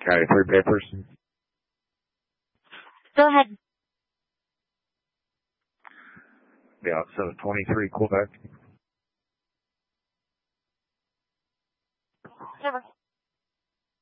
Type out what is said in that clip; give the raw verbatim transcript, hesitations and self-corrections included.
Carry three papers. Go ahead. Yeah, so twenty-three Quebec. Never.